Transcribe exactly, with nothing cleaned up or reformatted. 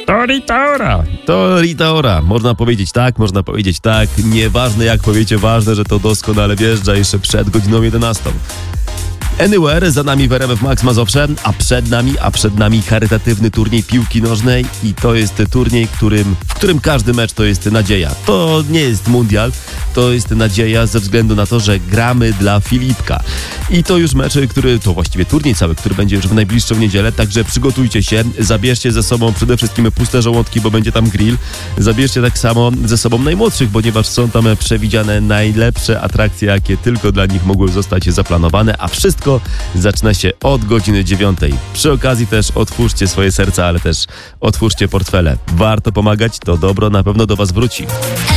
To Rita Ora. To Rita Ora. Można powiedzieć tak, można powiedzieć tak. Nieważne jak powiecie, ważne, że to doskonale wjeżdża jeszcze przed godziną jedenastą. Anywhere, za nami w R M F Max Mazowsze, a przed nami, a przed nami charytatywny turniej piłki nożnej i to jest turniej, którym, w którym każdy mecz to jest nadzieja. To nie jest mundial, to jest nadzieja ze względu na to, że gramy dla Filipka. I to już mecz, który, to właściwie turniej cały, który będzie już w najbliższą niedzielę, także przygotujcie się, zabierzcie ze sobą przede wszystkim puste żołądki, bo będzie tam grill. Zabierzcie tak samo ze sobą najmłodszych, ponieważ są tam przewidziane najlepsze atrakcje, jakie tylko dla nich mogły zostać zaplanowane, a wszystko zaczyna się od godziny dziewiątej. Przy okazji też otwórzcie swoje serca, ale też otwórzcie portfele. Warto pomagać, to dobro na pewno do was wróci.